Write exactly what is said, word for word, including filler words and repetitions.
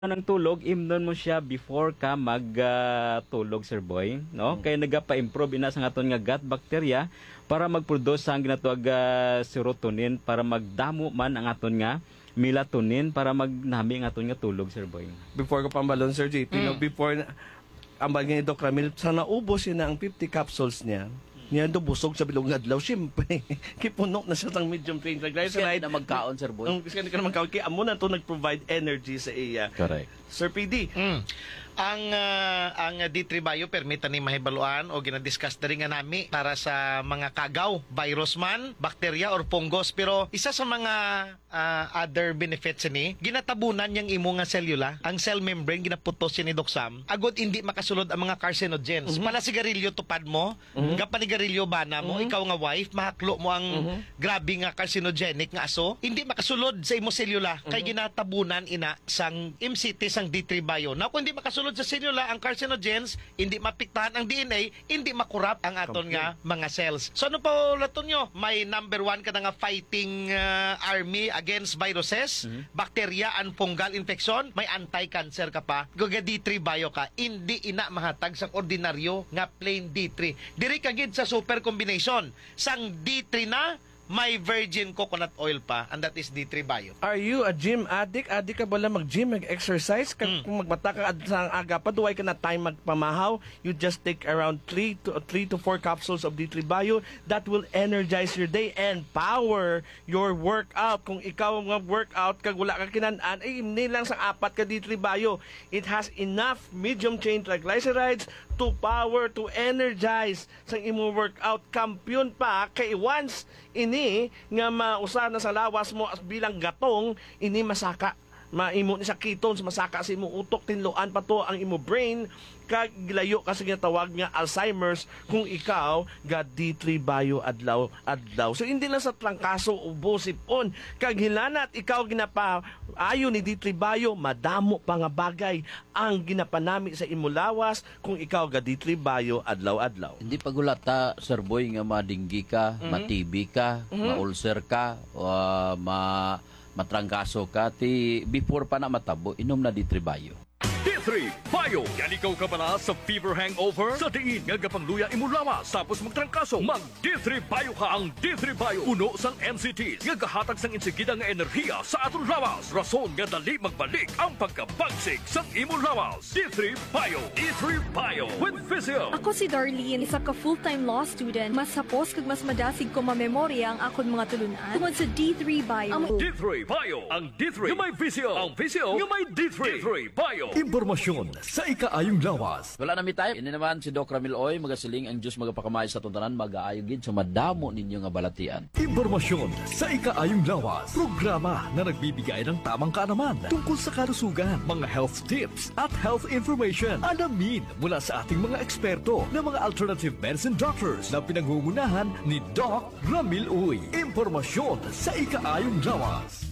ng tulog, imnon mo siya before ka magtulog, Sir Boy, no? Mm. Kaya nagapa-improve ina sa aton nga gut bacteria para mag-produce ang ginatawag uh, serotonin para magdamo man ang aton nga melatonin para magnami ang aton nga tulog, Sir Boy. Before ko pambalon, Sir J P, Mm. no, before, na- ang bagay ni Doc Ramil, sa naubos niya na ang fifty capsules niya, niya do busog sa bilog nga adlaw, siyempre, kipunok na siya ng medium pain triglyceride. Kasi na magkaon, Sir Boy. Ang kasi ka naman kaon, kaya amo na to nag-provide energy sa iya. Correct. Sir P D, Mm. Ang ah, ang D three Bio permita ni mahibaluan o ginadiscuss na rin nga nami para sa mga kagaw, virus man, bacteria or fungus. Pero isa sa mga ah, other benefits ni, ginatabunan yung imo nga cellula, ang cell membrane ginaputos ni Doc Sam, agad hindi makasulod ang mga carcinogens. Pala sigarilyo tupad mo, mm kapanigarilyo bana mo, ikaw nga wife, mahaklo mo ang grabe nga carcinogenic nga aso, hindi makasulod sa imo cellula, kay ginatabunan ina sang M C T sang D three Bio. Na kung hindi makasulod sa cellula ang carcinogens, hindi mapiktahan ang D N A, hindi makurap ang aton nga mga cells. So ano pa laton nyo? May number one ka na nga fighting uh, army against viruses, bacteria and fungal infection, may anti-cancer ka pa. Kung D three Bio ka, hindi ina mahatag sang ordinaryo nga plain D three. Diri kagid sa super combination. Sang D three na, may virgin coconut oil pa, and that is D three Bio. are you a gym addict? Addict ka bala mag-gym, mag-exercise? Kag, Mm. Kung magbata ka ad- sa aga pa, duway ka na time magpamahaw, you just take around three to three to four capsules of D three Bio. That will energize your day and power your workout. Kung ikaw nga workout, kag wala ka kinanaan, ay hindi lang sa apat ka D three Bio. It has enough medium chain triglycerides to power, to energize sa imo workout. Kampiyon pa, kay once ini nga mausa na sa lawas mo as bilang gatong, ini masaka maimo ni sa ketones, masaka sa imo utok, tinloan pa to ang imo brain, kag gilayo ka sa ginatawag nga Alzheimer's kung ikaw ga D three Bio adlaw adlaw. So hindi lang sa trangkaso ubo sipon, kag hilanat ikaw ginapa ayo ni D three Bio, madamo pa nga bagay ang ginapanami sa imo lawas kung ikaw ga D three Bio adlaw adlaw. Hindi pagulata, Sir Boy, nga madinggi ka, ma-T B ka, ma-ulcer ka, o ah, ma matrangkaso ka, ti before pa na matabo, inom na D three Bio. D three Bio. Yan ikaw ka pala sa fever hangover? Sa diin nga gapangluya imo lawas tapos magtrangkaso. Mag D three Bio ka. Ang D three Bio uno sang M C Ts nga gahatag sang insigida nga enerhiya sa aton lawas. Rason nga dali magbalik ang pagkabagsik sang imo lawas. D three Bio. D three Bio with Physio. Ako si Darlene, isa ka full-time law student. Mas sapos kag mas madasig ko mamemorya ang akon mga tulunan tungod sa D three Bio. Ang D three Bio. Ang D three nga may Physio. Ang Physio nga may D three. D three Bio. Impormasyon sa ikaayong lawas. Wala na mi tayo. Ini naman si Doc Ramil Oy, magasiling ang Diyos magapakamay sa tuntanan, mag-aayog gid sa madamo ninyo nga balatian. Impormasyon sa ikaayong lawas. Programa na nagbibigay ng tamang kaalaman tungkol sa kalusugan, mga health tips at health information. Alamin mula sa ating mga eksperto na mga alternative medicine doctors na pinangungunahan ni Doc Ramil Oy. Impormasyon sa ikaayong lawas.